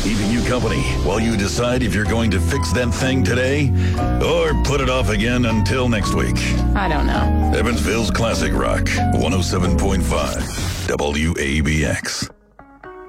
keeping you company while you decide if you're going to fix that thing today or put it off again until next week. I don't know. Evansville's Classic Rock, 107.5 WABX.